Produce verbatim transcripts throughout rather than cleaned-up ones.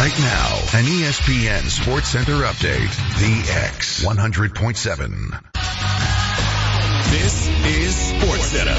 Right now, an E S P N Sports Center update. The X one hundred point seven. This is Sports Center.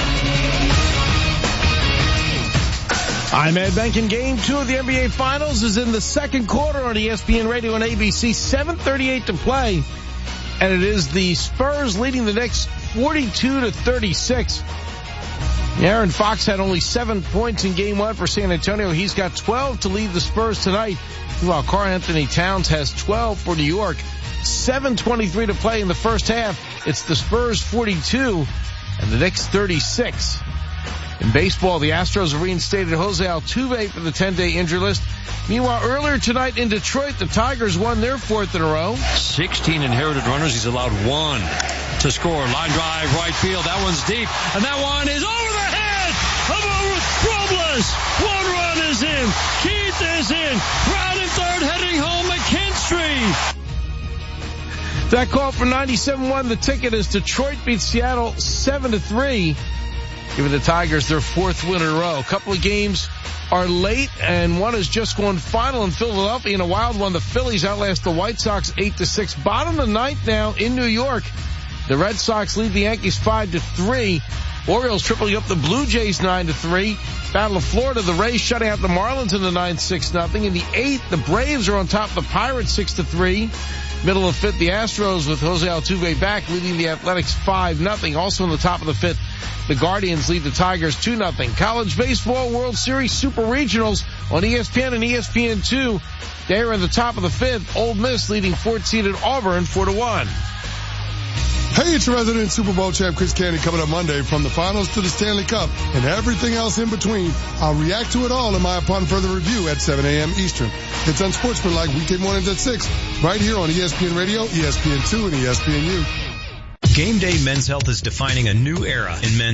I'm Ed Benkin. Game two of the N B A Finals is in the second quarter on E S P N Radio and A B C. seven thirty-eight to play. And it is the Spurs leading the Knicks forty-two to thirty-six. Aaron Fox had only seven points in game one for San Antonio. He's got twelve to lead the Spurs tonight, while Karl Anthony Towns has twelve for New York. seven twenty-three to play in the first half. It's the Spurs forty-two and the Knicks thirty-six. In baseball, the Astros reinstated Jose Altuve for the ten-day injury list. Meanwhile, earlier tonight in Detroit, the Tigers won their fourth in a row. sixteen inherited runners. He's allowed one to score. Line drive, right field. That one's deep. And that one is over the head of Robles. One run is in. Keith is in. Brown in third, heading home. McKinstry. That call for ninety-seven one. The ticket is Detroit beats Seattle seven to three. Giving the Tigers their fourth win in a row. A couple of games are late, and one has just gone final in Philadelphia. In a wild one, the Phillies outlast the White Sox eight to six. Bottom of the ninth now in New York. The Red Sox lead the Yankees five to three. Orioles tripling up the Blue Jays nine to three. Battle of Florida, the Rays shutting out the Marlins in the ninth six nothing. In the eighth, the Braves are on top of the Pirates six to three. Middle of the fifth, the Astros with Jose Altuve back leading the Athletics five nothing. Also in the top of the fifth, the Guardians lead the Tigers two nothing. College Baseball World Series Super Regionals on E S P N and E S P N two. They are in the top of the fifth. Ole Miss leading fourth-seeded Auburn four to one. Hey, it's your resident Super Bowl champ Chris Candy coming up Monday. From the finals to the Stanley Cup and everything else in between, I'll react to it all in my Upon Further Review at seven a.m. Eastern. It's unsportsmanlike weekday mornings at six, right here on E S P N Radio, E S P N two, and E S P N U. Game Day Men's Health is defining a new era in men's